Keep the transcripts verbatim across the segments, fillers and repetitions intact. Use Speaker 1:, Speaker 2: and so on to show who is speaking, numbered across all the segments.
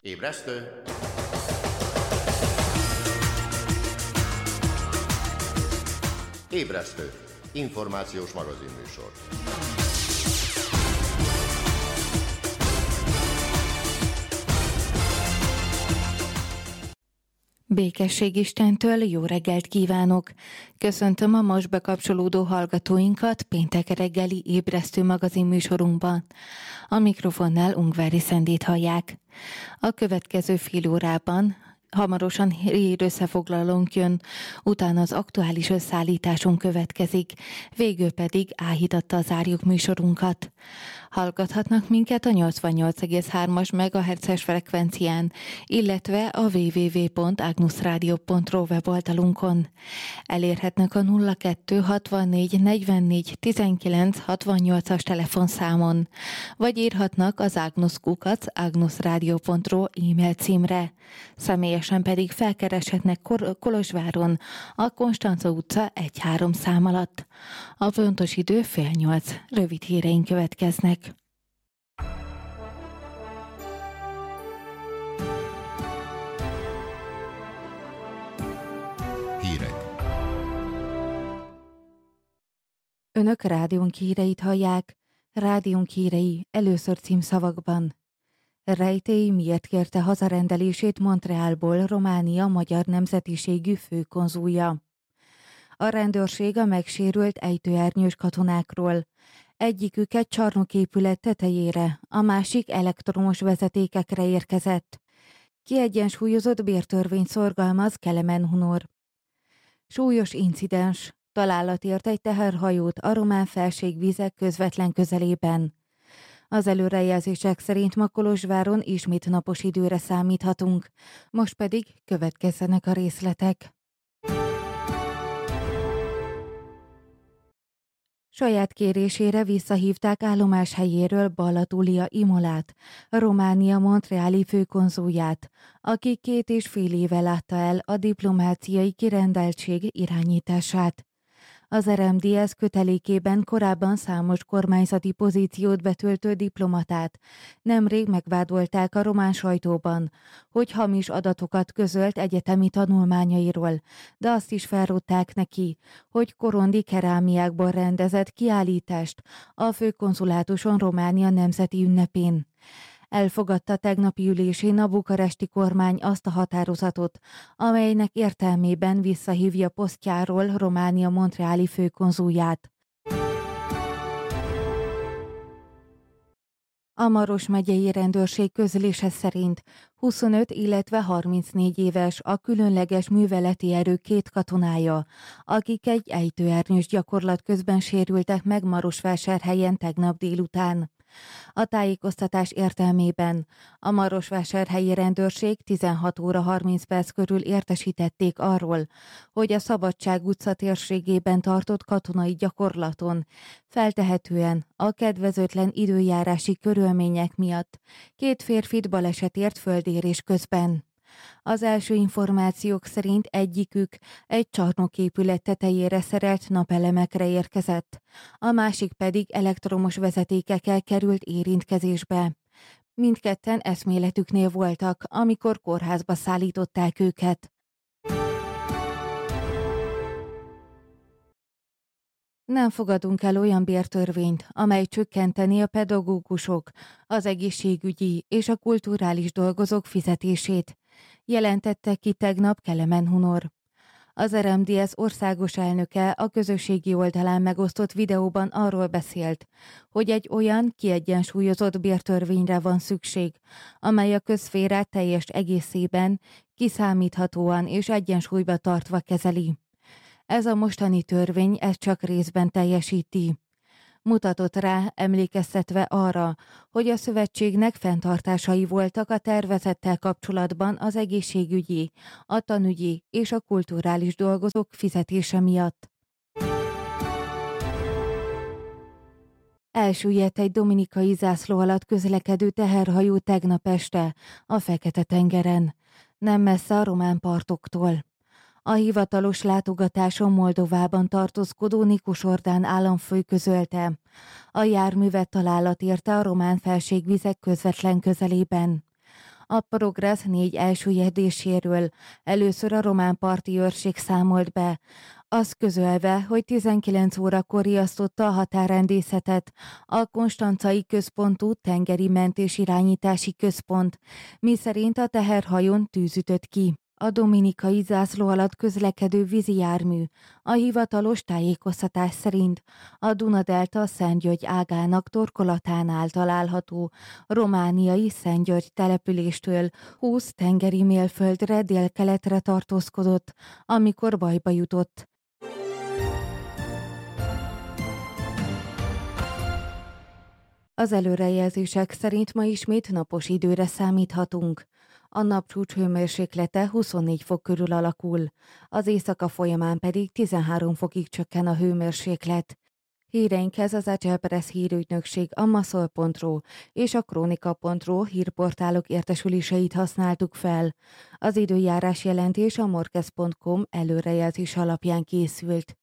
Speaker 1: Ébresztő! Ébresztő! Információs magazinműsor.
Speaker 2: Békesség Istentől, jó reggelt kívánok! Köszöntöm a most bekapcsolódó hallgatóinkat péntek reggeli ébresztő magazinműsorunkban. A mikrofonnál Ungvári Szendét hallják. A következő fél órában hamarosan hír összefoglalónk jön, utána az aktuális összeállításunk következik, végül pedig áhítattal zárjuk műsorunkat. Hallgathatnak minket a nyolcvannyolc egész hármas megahertzes frekvencián, illetve a double-u double-u double-u pont agnusradio pont ro weboldalunkon. Elérhetnek a nulla kettő hatvannégy negyvennégy tizenkilenc hatvannyolcas telefonszámon, vagy írhatnak az agnuskukac agnusradio pont ro e-mail címre. Személyesen pedig felkereshetnek Kor- Kolozsváron a Konstanca utca egy három szám alatt. A pontos idő fél nyolc. Rövid híreink következnek.
Speaker 1: Hírek.
Speaker 2: Önök rádiónk híreit hallják. Rádiónk hírei először címszavakban. Rejtély miért kérte hazarendelését Montrealból Románia magyar nemzetiségű főkonzulja. A rendőrség a megsérült ejtőernyős katonákról. Egyikük egy csarnoképület tetejére, a másik elektromos vezetékekre érkezett. Kiegyensúlyozott bértörvényt szorgalmaz Kelemen Hunor. Súlyos incidens, találat ért egy teherhajót a román felségvizek közvetlen közelében. Az előrejelzések szerint ma Kolozsváron ismét napos időre számíthatunk, most pedig következzenek a részletek. Saját kérésére visszahívták állomáshelyéről Balla-Tulia Imolát, a Románia montreali főkonzulját, aki két és fél éve látta el a diplomáciai kirendeltség irányítását. Az er em dé es kötelékében korábban számos kormányzati pozíciót betöltő diplomatát nemrég megvádolták a román sajtóban, hogy hamis adatokat közölt egyetemi tanulmányairól, de azt is felrótták neki, hogy korondi kerámiákból rendezett kiállítást a főkonzulátuson Románia nemzeti ünnepén. Elfogadta tegnapi ülésén a bukaresti kormány azt a határozatot, amelynek értelmében visszahívja posztjáról Románia montreali főkonzulját. A Maros megyei rendőrség közlése szerint huszonöt, illetve harmincnégy éves a különleges műveleti erő két katonája, akik egy ejtőernyős gyakorlat közben sérültek meg Marosvásárhelyen tegnap délután. A tájékoztatás értelmében a marosvásárhelyi rendőrség tizenhat óra harminc perc körül értesítették arról, hogy a Szabadság utca térségében tartott katonai gyakorlaton feltehetően a kedvezőtlen időjárási körülmények miatt két férfit baleset ért földérés közben. Az első információk szerint egyikük egy csarnoképület tetejére szerelt napelemekre érkezett, a másik pedig elektromos vezetékekkel került érintkezésbe. Mindketten eszméletüknél voltak, amikor kórházba szállították őket. Nem fogadunk el olyan bértörvényt, amely csökkenteni a pedagógusok, az egészségügyi és a kulturális dolgozók fizetését, jelentette ki tegnap Kelemen Hunor. Az er em dé es országos elnöke a közösségi oldalán megosztott videóban arról beszélt, hogy egy olyan kiegyensúlyozott bértörvényre van szükség, amely a közszférát teljes egészében, kiszámíthatóan és egyensúlyba tartva kezeli. Ez a mostani törvény ezt csak részben teljesíti. Mutatott rá, emlékeztetve arra, hogy a szövetségnek fenntartásai voltak a tervezettel kapcsolatban az egészségügyi, a tanügyi és a kulturális dolgozók fizetése miatt. Elsüllyedt egy dominikai zászló alatt közlekedő teherhajó tegnap este a Fekete-tengeren, nem messze a román partoktól. A hivatalos látogatáson Moldovában tartózkodó Nikos Ordán államfő közölte. A járművet találat érte a román felségvizek közvetlen közelében. A Progress négy elsüllyedéséről először a román parti őrség számolt be, azt közölve, hogy tizenkilenc órakor riasztotta a határrendészetet a konstancai központú tengeri mentésirányítási központ, miszerint a teherhajón tűz ütött ki. A dominikai zászló alatt közlekedő vízi jármű a hivatalos tájékoztatás szerint a Duna-delta Szentgyörgy ágának torkolatánál található romániai Szentgyörgy településtől húsz tengeri mérföldre délkeletre tartózkodott, amikor bajba jutott. Az előrejelzések szerint ma ismét napos időre számíthatunk. A napcsúcs hőmérséklete huszonnégy fok körül alakul, az éjszaka folyamán pedig tizenhárom fokig csökken a hőmérséklet. Híreinkhez az Agile Press hírügynökség, a maszol pont ru és a kronika pont ru hírportálok értesüléseit használtuk fel. Az időjárás jelentés a morkez pont com előrejelzés alapján készült.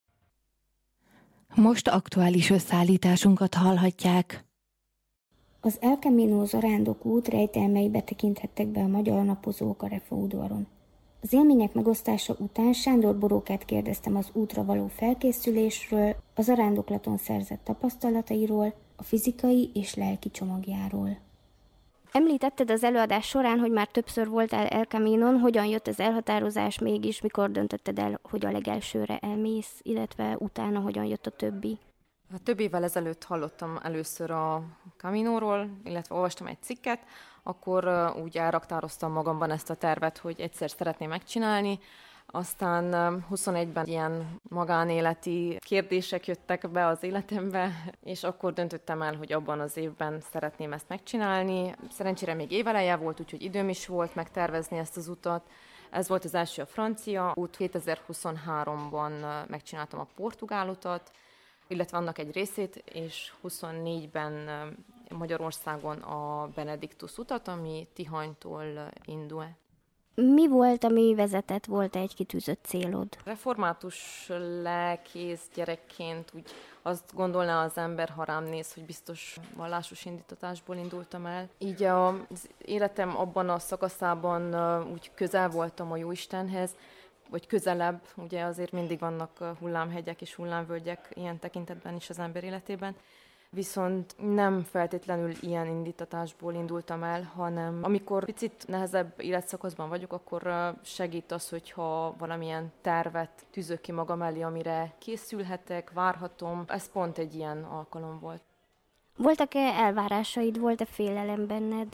Speaker 2: Most aktuális összeállításunkat hallhatják.
Speaker 3: Az El Camino zarándokút rejtelmeibe tekinthettek be a magyar napozók a Refa udvaron. Az élmények megosztása után Sándor Borókát kérdeztem az útra való felkészülésről, a zarándoklaton szerzett tapasztalatairól, a fizikai és lelki csomagjáról. Említetted az előadás során, hogy már többször voltál El Caminon, hogyan jött az elhatározás mégis, mikor döntötted el, hogy a legelsőre elmész, illetve utána hogyan jött a többi?
Speaker 4: Több évvel ezelőtt hallottam először a Caminóról, illetve olvastam egy cikket, akkor úgy elraktároztam magamban ezt a tervet, hogy egyszer szeretném megcsinálni. Aztán huszonegyben ilyen magánéleti kérdések jöttek be az életembe, és akkor döntöttem el, hogy abban az évben szeretném ezt megcsinálni. Szerencsére még éveleje volt, úgyhogy időm is volt megtervezni ezt az utat. Ez volt az első a francia út, kétezer-huszonháromban megcsináltam a portugál utat, illetve annak egy részét, és huszonnégyben Magyarországon a Benediktus utat, ami Tihanytól indul.
Speaker 3: Mi volt, ami vezetett, volt egy kitűzött célod?
Speaker 4: Református lelkész gyerekként úgy azt gondolná az ember, ha rám néz, hogy biztos vallásos indítatásból indultam el. Így az életem abban a szakaszában úgy közel voltam a Jóistenhez, vagy közelebb, ugye azért mindig vannak hullámhegyek és hullámvölgyek ilyen tekintetben is az ember életében. Viszont nem feltétlenül ilyen indítatásból indultam el, hanem amikor picit nehezebb életszakaszban vagyok, akkor segít az, hogyha valamilyen tervet tűzök ki magam elé, amire készülhetek, várhatom. Ez pont egy ilyen alkalom volt.
Speaker 3: Voltak-e elvárásaid, volt-e félelem benned?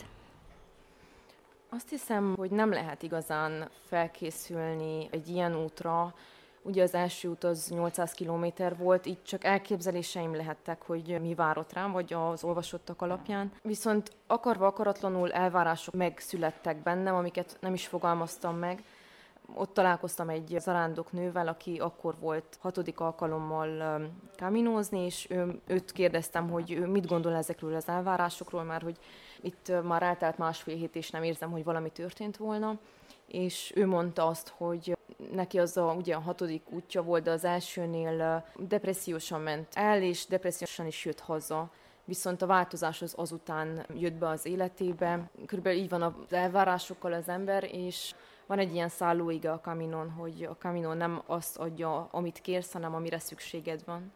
Speaker 4: Azt hiszem, hogy nem lehet igazán felkészülni egy ilyen útra. Ugye az első út az nyolcszáz kilométer volt, így csak elképzeléseim lehettek, hogy mi várott rám, vagy az olvasottak alapján. Viszont akarva akaratlanul elvárások megszülettek bennem, amiket nem is fogalmaztam meg. Ott találkoztam egy zarándoknővel, aki akkor volt hatodik alkalommal kaminózni, és ő, őt kérdeztem, hogy ő mit gondol ezekről az elvárásokról, mert hogy itt már eltelt másfél hét, és nem érzem, hogy valami történt volna. És ő mondta azt, hogy neki az a, ugye a hatodik útja volt, de az elsőnél depressziósan ment el, és depressziósan is jött haza. Viszont a változás az azután jött be az életébe. Körülbelül így van az elvárásokkal az ember, és van egy ilyen szállóige a Caminon, hogy a Camino nem azt adja, amit kérsz, hanem amire szükséged van.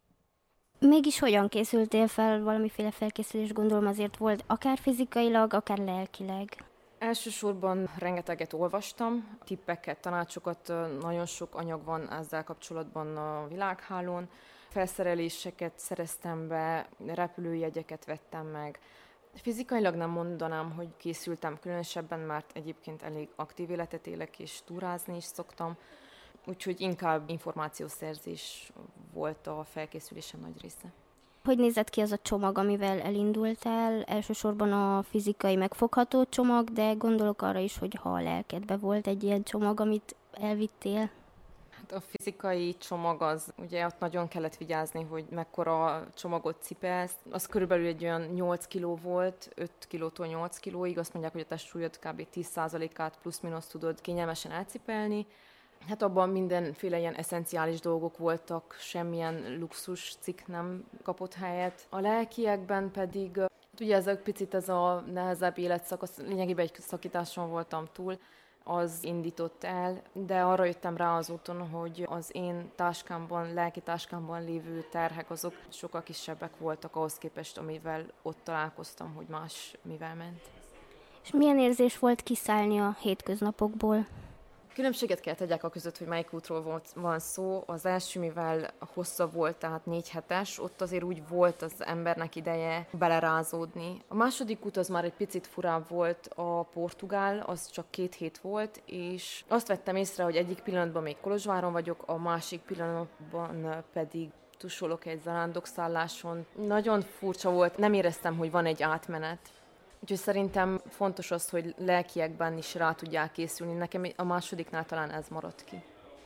Speaker 3: Mégis hogyan készültél fel? Valamiféle felkészülés gondolom azért volt, akár fizikailag, akár lelkileg?
Speaker 4: Elsősorban rengeteget olvastam, tippeket, tanácsokat, nagyon sok anyag van ezzel kapcsolatban a világhálón. Felszereléseket szereztem be, repülőjegyeket vettem meg. Fizikailag nem mondanám, hogy készültem különösebben, mert egyébként elég aktív életet élek, és túrázni is szoktam. Úgyhogy inkább információszerzés volt a felkészülésem nagy része.
Speaker 3: Hogy nézett ki az a csomag, amivel elindultál? Elsősorban a fizikai megfogható csomag, de gondolok arra is, hogy ha a lelkedbe volt egy ilyen csomag, amit elvittél.
Speaker 4: Hát a fizikai csomag az, ugye ott nagyon kellett vigyázni, hogy mekkora csomagot cipelsz. Az körülbelül egy olyan nyolc kiló volt, öt kilótól nyolc kilóig. Azt mondják, hogy a testsúlyod kb. tíz százalékát plusz-minusz tudod kényelmesen elcipelni. Hát abban mindenféle ilyen eszenciális dolgok voltak, semmilyen luxus cikk nem kapott helyet. A lelkiekben pedig Ugye ez a picit ez a nehezebb életszakasz, lényegében egy szakításon voltam túl, az indított el, de arra jöttem rá az úton, hogy az én táskámban, lelki táskámban lévő terhek azok sokkal kisebbek voltak ahhoz képest, amivel ott találkoztam, hogy más mivel ment.
Speaker 3: És milyen érzés volt kiszállni a hétköznapokból?
Speaker 4: Különbséget kell tegyek a között, hogy melyik útról volt, van szó. Az első, mivel hosszabb volt, tehát négy hetes, ott azért úgy volt az embernek ideje belerázódni. A második út az már egy picit furább volt, a portugál, az csak két hét volt, és azt vettem észre, hogy egyik pillanatban még Kolozsváron vagyok, a másik pillanatban pedig tusolok egy zarándokszálláson. Nagyon furcsa volt, nem éreztem, hogy van egy átmenet. Úgyhogy szerintem fontos az, hogy lelkiekben is rá tudják készülni. Nekem a másodiknál talán ez maradt ki.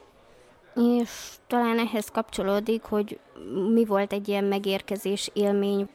Speaker 3: És talán ehhez kapcsolódik, hogy mi volt egy ilyen megérkezés élmény.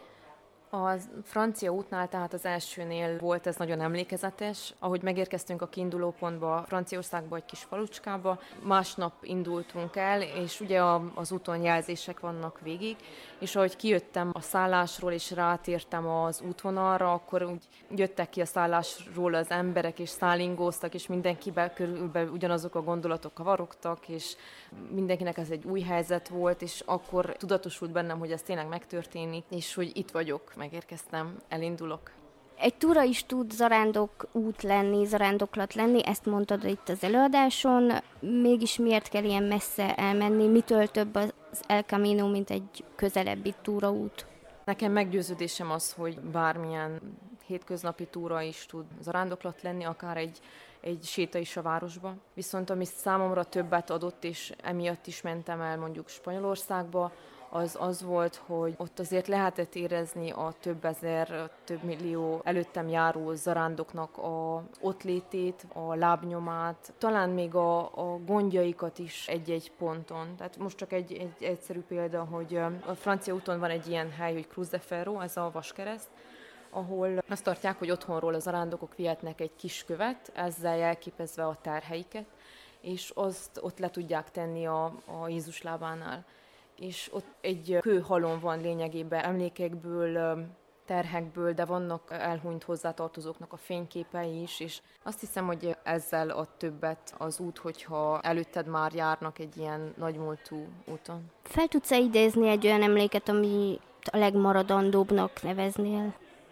Speaker 4: A francia útnál, tehát az elsőnél volt ez nagyon emlékezetes. Ahogy megérkeztünk a kiindulópontba, Franciaországba, egy kis falucskába, másnap indultunk el, és ugye az úton jelzések vannak végig, és ahogy kijöttem a szállásról, és rátértem az útvonalra, akkor úgy jöttek ki a szállásról az emberek, és szállingóztak, és mindenkiben körülbelül ugyanazok a gondolatok kavarogtak, és mindenkinek ez egy új helyzet volt, és akkor tudatosult bennem, hogy ez tényleg megtörténik, és hogy itt vagyok, megérkeztem, elindulok.
Speaker 3: Egy túra is tud zarándok út lenni, zarándoklat lenni, ezt mondtad itt az előadáson. Mégis miért kell ilyen messze elmenni? Mitől több az El Camino, mint egy közelebbi túraút?
Speaker 4: Nekem meggyőződésem az, hogy bármilyen hétköznapi túra is tud zarándoklat lenni, akár egy, egy séta is a városba. Viszont ami számomra többet adott, és emiatt is mentem el mondjuk Spanyolországba, az az volt, hogy ott azért lehetett érezni a több ezer, több millió előttem járó zarándoknak a ott létét, a lábnyomát, talán még a, a gondjaikat is egy-egy ponton. Tehát most csak egy, egy egyszerű példa, hogy a francia úton van egy ilyen hely, hogy Cruz de Ferro, ez a vaskereszt, ahol azt tartják, hogy otthonról a zarándokok vihetnek egy kis követ, ezzel jelképezve a terheiket, és azt ott le tudják tenni a, a Jézus lábánál. És ott egy kőhalom van lényegében emlékekből, terhekből, de vannak elhunyt hozzátartozóknak a fényképei is, és azt hiszem, hogy ezzel ad többet az út, hogyha előtted már járnak egy ilyen nagymúltú úton.
Speaker 3: Fel tudsz-e idézni egy olyan emléket, ami a legmaradandóbbnak neveznél?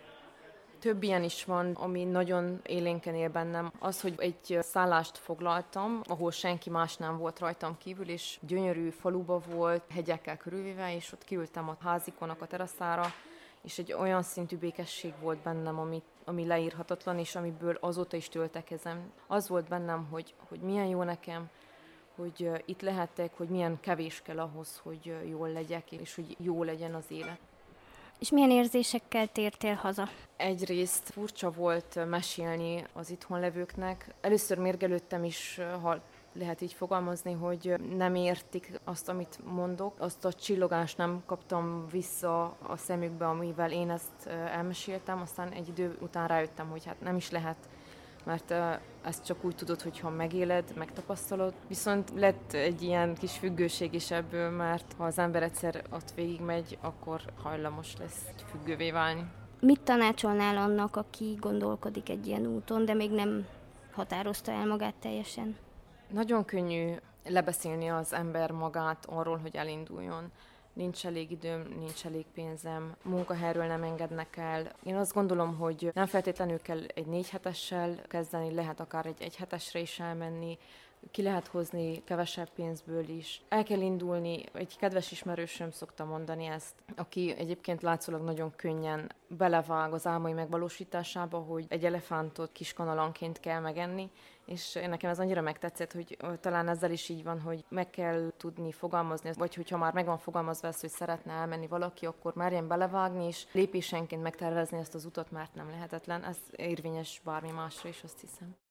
Speaker 4: Több ilyen is van, ami nagyon élénken él bennem. Az, hogy egy szállást foglaltam, ahol senki más nem volt rajtam kívül, és gyönyörű faluba volt, hegyekkel körülvéve, és ott kiültem a házikonak a teraszára, és egy olyan szintű békesség volt bennem, ami, ami leírhatatlan, és amiből azóta is töltekezem. Az volt bennem, hogy, hogy milyen jó nekem, hogy itt lehettek, hogy milyen kevés kell ahhoz, hogy jól legyek, és hogy jó legyen az élet.
Speaker 3: És milyen érzésekkel tértél haza?
Speaker 4: Egyrészt furcsa volt mesélni az itthon levőknek. Először mérgelődtem is, ha lehet így fogalmazni, hogy nem értik azt, amit mondok. Azt a csillogást nem kaptam vissza a szemükbe, amivel én ezt elmeséltem. Aztán egy idő után rájöttem, hogy hát nem is lehet, mert ezt csak úgy tudod, hogyha megéled, megtapasztalod. Viszont lett egy ilyen kis függőség is ebből, mert ha az ember egyszer ott végigmegy, akkor hajlamos lesz függővé válni.
Speaker 3: Mit tanácsolnál annak, aki gondolkodik egy ilyen úton, de még nem határozta el magát teljesen?
Speaker 4: Nagyon könnyű lebeszélni az ember magát arról, hogy elinduljon. Nincs elég időm, nincs elég pénzem, munkahelyről nem engednek el. Én azt gondolom, hogy nem feltétlenül kell egy négy hetessel kezdeni, lehet akár egy egy hetesre is elmenni, ki lehet hozni kevesebb pénzből is. El kell indulni, egy kedves ismerősöm szokta mondani ezt, aki egyébként látszólag nagyon könnyen belevág az álmai megvalósításába, hogy egy elefántot kis kanalanként kell megenni, és nekem ez annyira megtetszett, hogy talán ezzel is így van, hogy meg kell tudni fogalmazni, vagy hogyha már meg van fogalmazva ezt, hogy szeretne elmenni valaki, akkor merjen belevágni, és lépésenként megtervezni ezt az utat, mert nem lehetetlen. Ez érvényes bármi másra is, azt hiszem.